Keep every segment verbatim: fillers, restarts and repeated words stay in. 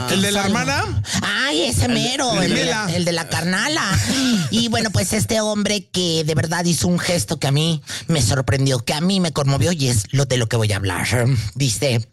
Ah. ¿El de la hermana? Ay, ese mero, el, el de el, de la, el de la carnala. Y bueno, pues este hombre que de verdad hizo un gesto que a mí me sorprendió, que a mí me conmovió y es lo de lo que voy a hablar. Dice: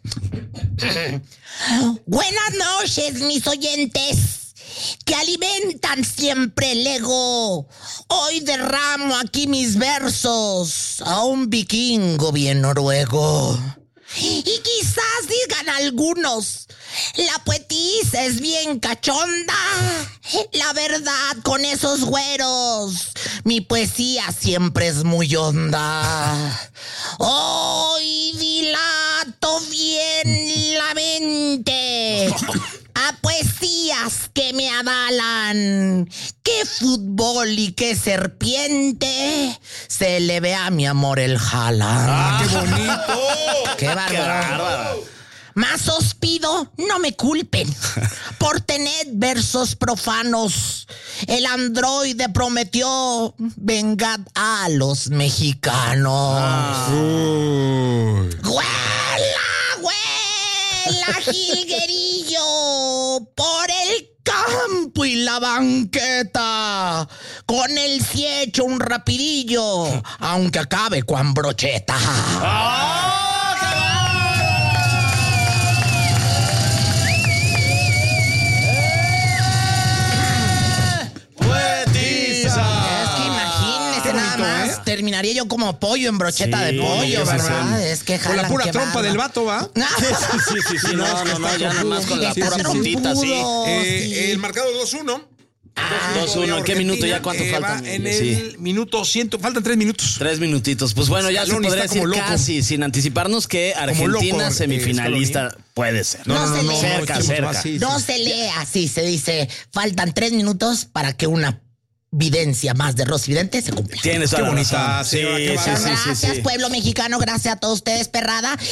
buenas noches, mis oyentes, que alimentan siempre el ego. Hoy derramo aquí mis versos a un vikingo bien noruego. Y quizás digan algunos, la poetisa es bien cachonda. La verdad, con esos güeros, mi poesía siempre es muy honda. Hoy dilato bien la mente a poesías que me avalan. Qué fútbol y qué serpiente se le ve a mi amor el jala. ¡Ah, qué bonito! ¡Qué bárbaro! Más os pido, no me culpen por tener versos profanos. El androide prometió vengar a los mexicanos. Ah. ¡Huela, huela, jilguerillo! Por el campo y la banqueta, con el sí hecho un rapidillo, aunque acabe con brocheta. ¡Oh, terminaría yo como pollo en brocheta sí, de pollo, ¿verdad? Sí, sí. Es que jalan, con la pura trompa barba. del vato, ¿va? Sí, sí, sí, sí. No, no, no, no ya nada más con la pura puntita, sí. Eh, sí. El marcado dos uno. dos uno. ¿En qué minuto ya? ¿Cuánto eh, faltan? En el sí. minuto cien. Faltan tres minutos. Tres minutitos. Pues bueno, ya Scaloni se podría decir casi, sin anticiparnos, que Argentina loco, semifinalista eh, puede ser. No, no, no, se no, lee. Cerca, no, cerca. Así, no sí. se lee así, se dice, faltan tres minutos para que una videncia más de Rosy Vidente se cumpla. Tienes toda la razón. Sí, sí, sí, sí, gracias, sí, sí. pueblo mexicano, gracias a todos ustedes, perrada.